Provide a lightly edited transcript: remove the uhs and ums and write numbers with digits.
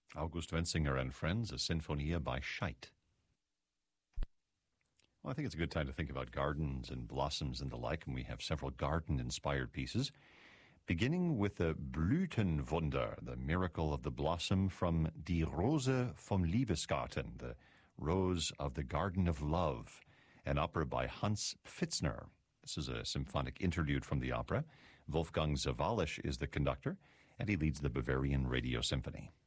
August Wenzinger and Friends, a Sinfonia by Scheidt. Well, I think it's a good time to think about gardens and blossoms and the like, and we have several garden-inspired pieces, beginning with the Blütenwunder, the miracle of the blossom from Die Rose vom Liebesgarten, the Rose of the Garden of Love, an opera by Hans Pfitzner. This is a symphonic interlude from the opera. Wolfgang Sawallisch is the conductor, and he leads the Bavarian Radio Symphony.